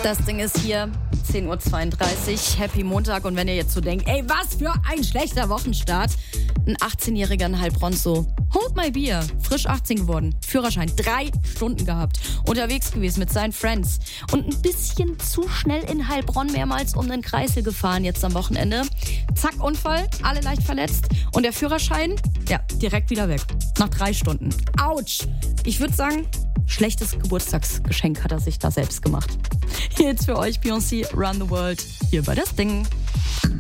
Das Ding ist hier, 10.32 Uhr, Happy Montag. Und wenn ihr jetzt so denkt, ey, was für ein schlechter Wochenstart. Ein 18-Jähriger in Heilbronn so, hold my beer, frisch 18 geworden, Führerschein, 3 Stunden gehabt, unterwegs gewesen mit seinen Friends und ein bisschen zu schnell in Heilbronn mehrmals um den Kreisel gefahren jetzt am Wochenende. Zack, Unfall, alle leicht verletzt und der Führerschein, ja, direkt wieder weg, nach 3 Stunden. Autsch! Ich würde sagen, schlechtes Geburtstagsgeschenk hat er sich da selbst gemacht. Hier jetzt für euch Beyoncé, Run the World, hier bei Das Ding.